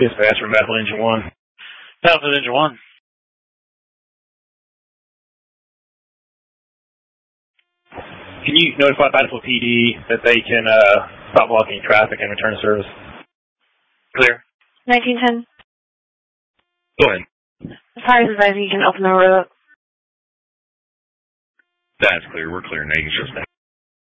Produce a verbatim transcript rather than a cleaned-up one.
Dispatch from Battle Engine one. Battle Engine one. Can you notify Battlefield P D that they can uh, stop blocking traffic and return to service? Clear. nineteen ten. Go ahead. Fire advising you can open the road up. That's clear. We're clear. Negative.